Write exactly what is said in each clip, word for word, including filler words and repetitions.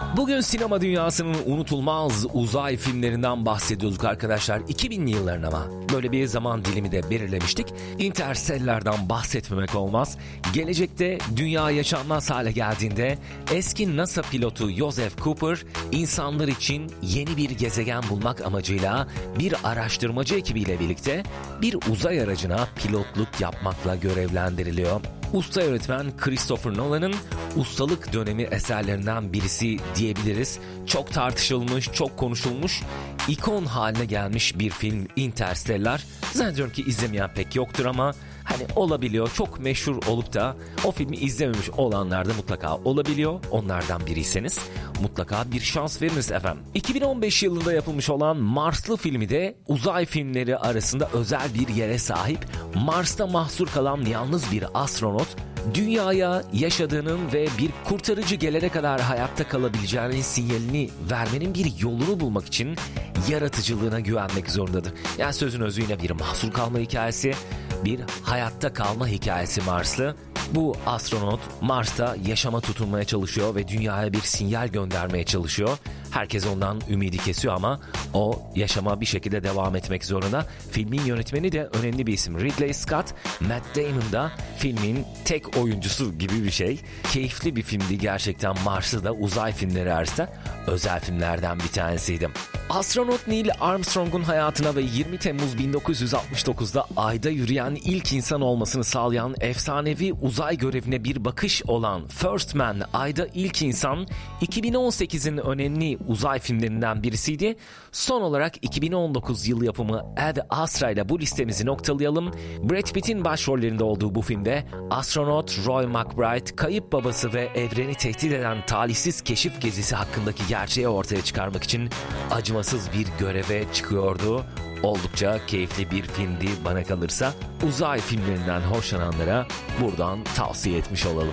Bugün sinema dünyasının unutulmaz uzay filmlerinden bahsediyorduk arkadaşlar. iki binli yılların ama böyle bir zaman dilimi de belirlemiştik. Interstellar'dan bahsetmemek olmaz. Gelecekte dünya yaşanmaz hale geldiğinde eski NASA pilotu Joseph Cooper insanlar için yeni bir gezegen bulmak amacıyla bir araştırmacı ekibiyle birlikte bir uzay aracına pilotluk yapmakla görevlendiriliyor. Usta yönetmen Christopher Nolan'ın ustalık dönemi eserlerinden birisi diyebiliriz. Çok tartışılmış, çok konuşulmuş, ikon haline gelmiş bir film Interstellar. Zannediyorum ki izlemeyen pek yoktur ama hani olabiliyor. Çok meşhur olup da o filmi izlememiş olanlar da mutlaka olabiliyor. Onlardan biriyseniz mutlaka bir şans veriniz efendim. iki bin on beş yılında yapılmış olan Marslı filmi de uzay filmleri arasında özel bir yere sahip. Mars'ta mahsur kalan yalnız bir astronot dünyaya yaşadığının ve bir kurtarıcı gelene kadar hayatta kalabileceğinin sinyalini vermenin bir yolunu bulmak için yaratıcılığına güvenmek zorundadır. Yani sözün özü yine bir mahsur kalma hikayesi, bir hayatta kalma hikayesi Marslı. Bu astronot Mars'ta yaşama tutunmaya çalışıyor ve dünyaya bir sinyal göndermeye çalışıyor. Herkes ondan ümidi kesiyor ama o yaşama bir şekilde devam etmek zorunda. Filmin yönetmeni de önemli bir isim. Ridley Scott, Matt Damon da filmin tek oyuncusu gibi bir şey. Keyifli bir filmdi gerçekten. Mars'ı da uzay filmleri arasında özel filmlerden bir tanesiydi. Astronot Neil Armstrong'un hayatına ve yirmi Temmuz bin dokuz yüz altmış dokuzda Ay'da yürüyen ilk insan olmasını sağlayan efsanevi uzay görevine bir bakış olan First Man, Ay'da ilk insan, iki bin on sekizin önemli uzay filmlerinden birisiydi. Son olarak iki bin on dokuz yılı yapımı Ad Astra ile bu listemizi noktalayalım. Brad Pitt'in başrollerinde olduğu bu filmde astronot Roy McBride, kayıp babası ve evreni tehdit eden talihsiz keşif gezisi hakkındaki gerçeği ortaya çıkarmak için acımasız bir göreve çıkıyordu. Oldukça keyifli bir filmdi bana kalırsa. Uzay filmlerinden hoşlananlara buradan tavsiye etmiş olalım.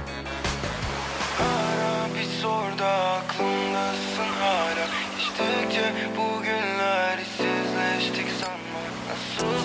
Ara bir sor da aklımdasın hala. İçtikçe bugünler işsizleştik sanma. Nasıl